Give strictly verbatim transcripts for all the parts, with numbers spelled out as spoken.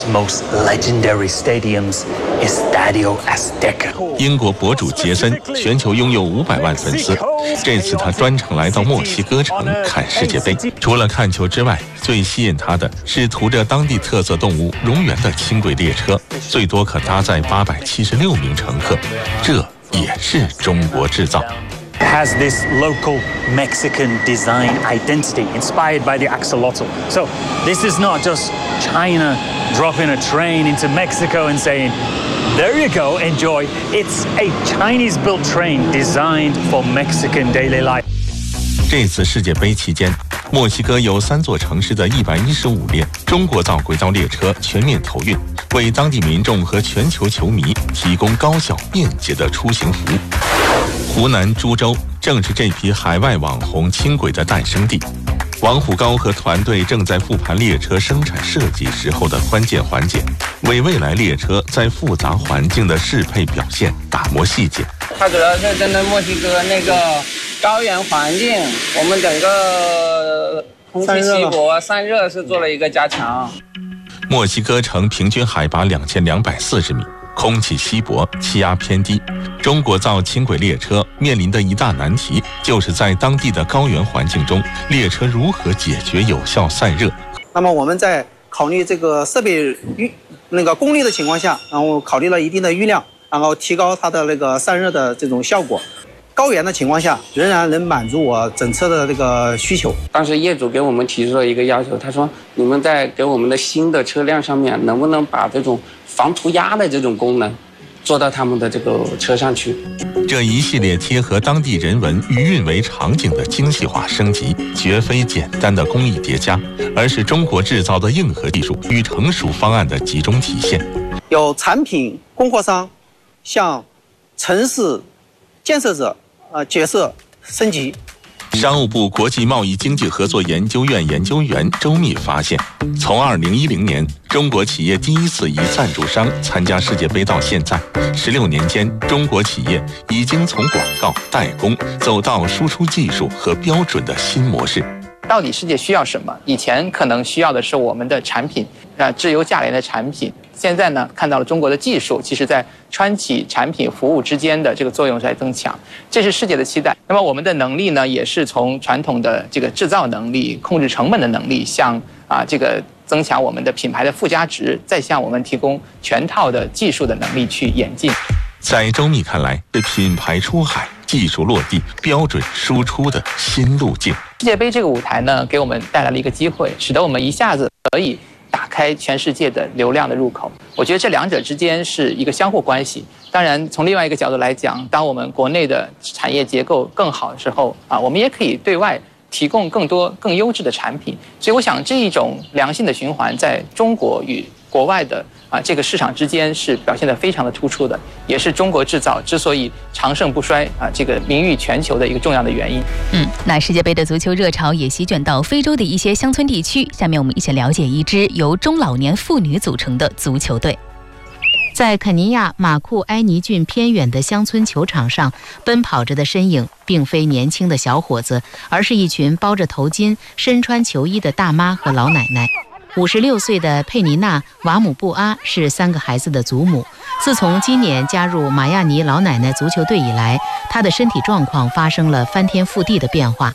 Most legendary stadiums is Stadio Azteca。 英国博主杰森全球拥有五百万粉丝，这次他专程来到墨西哥城看世界杯。除了看球之外，最吸引他的是涂着当地特色动物蝾螈的轻轨列车，最多可搭载八百七十六名乘客，这也是中国制造。 Has this local Mexican design identity inspired by the axolotl. So this is not just China dropping a train into Mexico and saying, there you go, enjoy. It's a Chinese-built train designed for Mexican daily life. 这次世界杯期间，墨西哥有三座城市的一百一十五列中国造轨道列车全面投运，为当地民众和全球球迷提供高效便捷的出行服务。湖南株洲正是这批海外网红轻轨的诞生地。王虎高和团队正在复盘列车生产设计时候的关键环节，为未来列车在复杂环境的适配表现打磨细节。 它主要是针对墨西哥那个高原环境，我们整个空气稀薄、散热是做了一个加强。 墨西哥城平均海拔两千两百四十米。空气稀薄，气压偏低。中国造轻轨列车面临的一大难题，就是在当地的高原环境中，列车如何解决有效散热。 那么我们在考虑这个设备那个功率的情况下，然后考虑了一定的余量，然后提高它的那个散热的这种效果。高原的情况下，仍然能满足我整车的这个需求。 当时业主给我们提出了一个要求，他说：“你们在给我们的新的车辆上面，能不能把这种防涂鸦的这种功能做到他们的这个车上去？” 这一系列贴合当地人文与运维场景的精细化升级，绝非简单的工艺叠加，而是中国制造的硬核技术与成熟方案的集中体现。 有产品供货商向城市建设者呃角色升级。 商务部国际贸易经济合作研究院研究员周密发现，从二零一零年中国企业第一次以赞助商参加世界杯到现在，十六年间，中国企业已经从广告、代工走到输出技术和标准的新模式。 到底世界需要什么？以前可能需要的是我们的产品，啊，质优价廉的产品。现在呢，看到了中国的技术，其实在穿起产品服务之间的这个作用在增强，这是世界的期待。那么我们的能力呢，也是从传统的这个制造能力、控制成本的能力，向啊这个增强我们的品牌的附加值，再向我们提供全套的技术的能力去演进。 在周密看来，是品牌出海、技术落地、标准输出的新路径。 世界杯这个舞台呢，给我们带来了一个机会，使得我们一下子可以打开全世界的流量的入口。我觉得这两者之间是一个相互关系。当然，从另外一个角度来讲，当我们国内的产业结构更好的时候啊，我们也可以对外提供更多更优质的产品。所以，我想这一种良性的循环，在中国与国外的啊这个市场之间是表现得非常的突出的，也是中国制造之所以长盛不衰啊这个名誉全球的一个重要的原因。 嗯，那世界杯的足球热潮也席卷到非洲的一些乡村地区。下面我们一起了解一支由中老年妇女组成的足球队。 在肯尼亚马库埃尼郡偏远的乡村球场上，奔跑着的身影并非年轻的小伙子，而是一群包着头巾、身穿球衣的大妈和老奶奶。五十六岁的佩尼娜·瓦姆布阿是三个孩子的祖母。自从今年加入马亚尼老奶奶足球队以来，她的身体状况发生了翻天覆地的变化。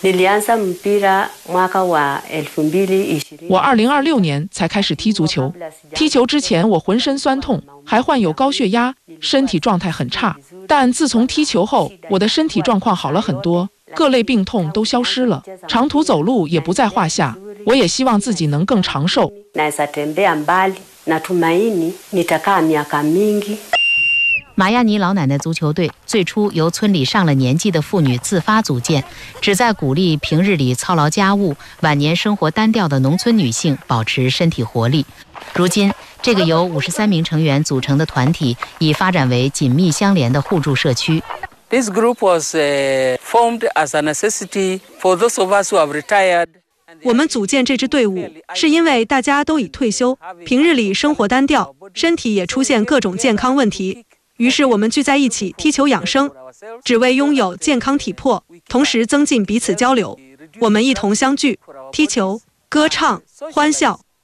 我二零二六年才开始踢足球，踢球之前我浑身酸痛，还患有高血压，身体状态很差。但自从踢球后，我的身体状况好了很多，各类病痛都消失了，长途走路也不在话下。我也希望自己能更长寿。 马亚尼老奶奶足球队最初由村里上了年纪的妇女自发组建，旨在鼓励平日里操劳家务、晚年生活单调的农村女性保持身体活力。如今，这个由五十三名成员组成的团体已发展为紧密相连的互助社区。 This group was uh, formed as a necessity for those of us who have retired. 我们组建这支队伍，是因为大家都已退休，平日里生活单调，身体也出现各种健康问题。于是我们聚在一起踢球养生，只为拥有健康体魄，同时增进彼此交流。我们一同相聚，踢球、歌唱、欢笑，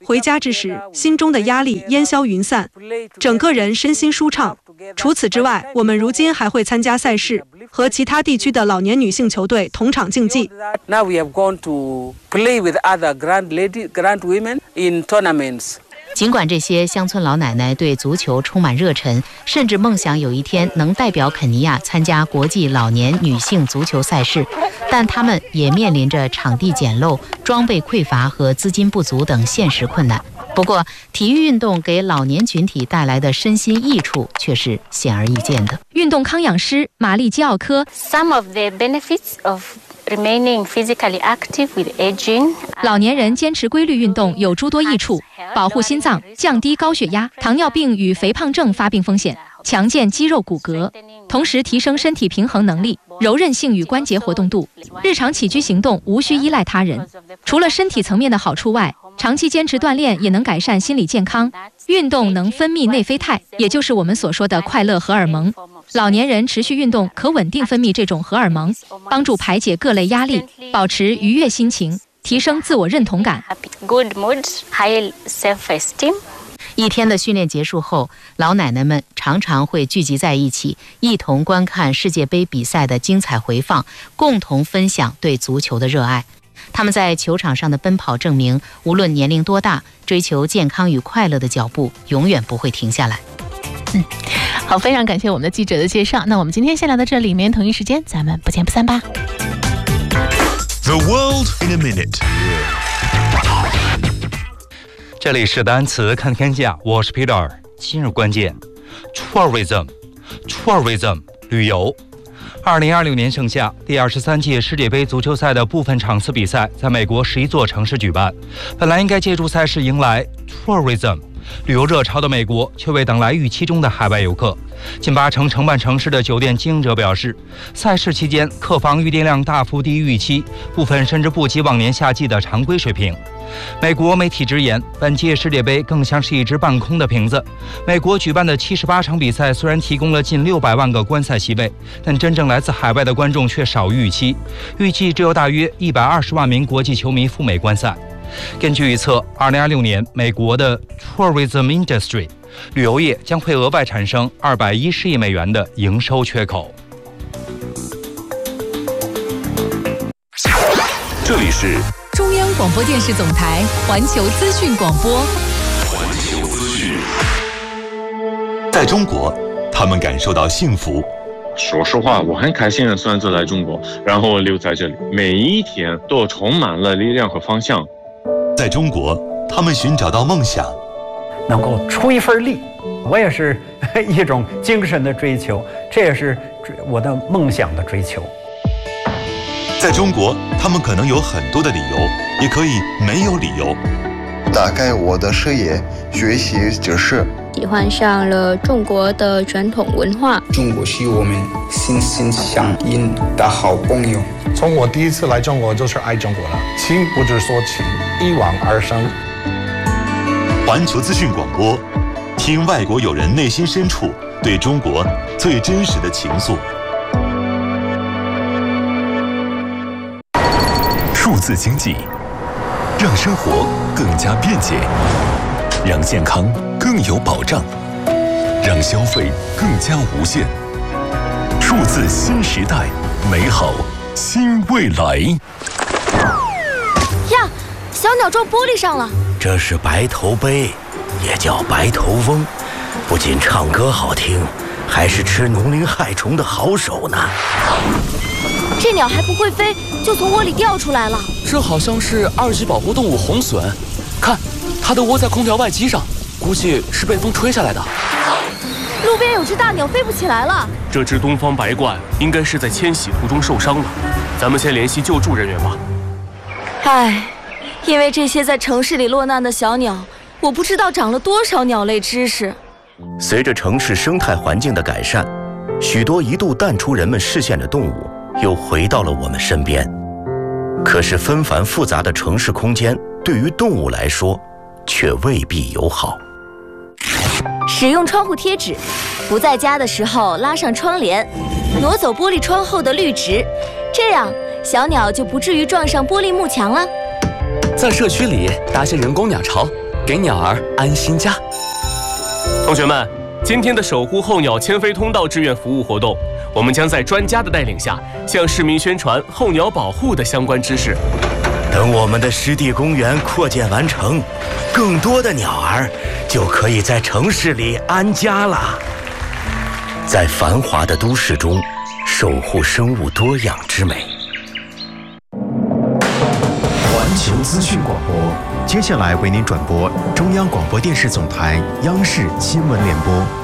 回家之时，心中的压力烟消云散，整个人身心舒畅。除此之外，我们如今还会参加赛事，和其他地区的老年女性球队同场竞技。 Now we have gone to play with other grand lady, grand women in tournaments. 尽管这些乡村老奶奶对足球充满热忱，甚至梦想有一天能代表肯尼亚参加国际老年女性足球赛事，但她们也面临着场地简陋、装备匮乏和资金不足等现实困难。不过，体育运动给老年群体带来的身心益处却是显而易见的。 运动康养师玛丽基奥科 Some of the benefits of remaining physically active with aging. 老年人坚持规律运动有诸多益处，保护心脏，降低高血压、糖尿病与肥胖症发病风险，强健肌肉骨骼，同时提升身体平衡能力、柔韧性与关节活动度。日常起居行动无需依赖他人。除了身体层面的好处外，长期坚持锻炼也能改善心理健康。运动能分泌内啡肽，也就是我们所说的快乐荷尔蒙。老年人持续运动可稳定分泌这种荷尔蒙，帮助排解各类压力，保持愉悦心情，提升自我认同感。 Good mood, high self-esteem. 一天的训练结束后，老奶奶们常常会聚集在一起，一同观看世界杯比赛的精彩回放，共同分享对足球的热爱。他们在球场上的奔跑证明，无论年龄多大，追求健康与快乐的脚步永远不会停下来。 嗯，好，非常感谢我们的记者的介绍。那我们今天先聊到这里，明天同一时间咱们不见不散吧。 The world in a minute。 这里是单词看天下，我是 Peter。今日关键 tourism tourism 旅游。二零二六年盛夏，第二十三届世界杯足球赛的部分场次比赛在美国十一座城市举办。本来应该借助赛事迎来 tourism 旅游热潮的美国，却未等来预期中的海外游客。近八成承办城市的酒店经营者表示，赛事期间客房预订量大幅低于预期，部分甚至不及往年夏季的常规水平。美国媒体直言，本届世界杯更像是一只半空的瓶子。美国举办的七十八场比赛虽然提供了近六百万个观赛席位，但真正来自海外的观众却少于预期，预计只有大约一百二十万名国际球迷赴美观赛。根据预测，二零二六年美国的 tourism industry 旅游业将会额外产生二百一十亿美元的营收缺口。 这里是中央广播电视总台环球资讯广播。 环球资讯。在中国，他们感受到幸福。 说实话，我很开心的选择来中国，然后留在这里，每一天都充满了力量和方向。 在中国，他们寻找到梦想， 能够出一份力，我也是一种精神的追求，这也是我的梦想的追求。 在中国，他们可能有很多的理由，也可以没有理由。 打开我的视野，学习知识， 喜欢上了中国的传统文化。 中国是我们心心相印的好朋友。 从我第一次来中国就是爱中国了，情不知所起，一往而生。 环球资讯广播，听外国友人内心深处对中国最真实的情愫。数字经济，让生活更加便捷，让健康更有保障，让消费更加无限。数字新时代，美好新未来。 呀，小鸟撞玻璃上了。 这是白头鹎，也叫白头翁，不仅唱歌好听，还是吃农林害虫的好手呢。 这鸟还不会飞，就从窝里掉出来了。 这好像是二级保护动物红隼，看，它的窝在空调外机上，估计是被风吹下来的。 路边有只大鸟飞不起来了。 这只东方白鹳应该是在迁徙途中受伤了，咱们先联系救助人员吧。 唉，因为这些在城市里落难的小鸟，我不知道长了多少鸟类知识。 随着城市生态环境的改善，许多一度淡出人们视线的动物又回到了我们身边。可是纷繁复杂的城市空间对于动物来说却未必友好。 使用窗户贴纸，不在家的时候拉上窗帘，挪走玻璃窗后的绿植，这样小鸟就不至于撞上玻璃幕墙了。 在社区里搭些人工鸟巢， 给鸟儿安心家。 同学们，今天的守护候鸟迁飞通道志愿服务活动，我们将在专家的带领下，向市民宣传候鸟保护的相关知识。 等我们的湿地公园扩建完成，更多的鸟儿就可以在城市里安家了。在繁华的都市中，守护生物多样之美。 环球资讯广播，接下来为您转播中央广播电视总台央视新闻联播。